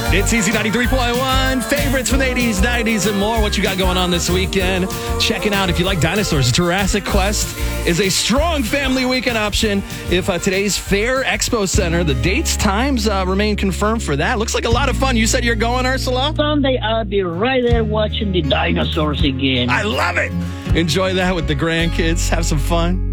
It's Easy 93.1. Favorites from the 80s, 90s, and more. What you got going on this weekend? Checking out, if you like dinosaurs, Jurassic Quest is a strong family weekend option. If today's Fair Expo Center, the dates, times remain confirmed for that. Looks like a lot of fun. You said you're going, Ursula? Sunday, I'll be right there watching the dinosaurs again. I love it. Enjoy that with the grandkids. Have some fun.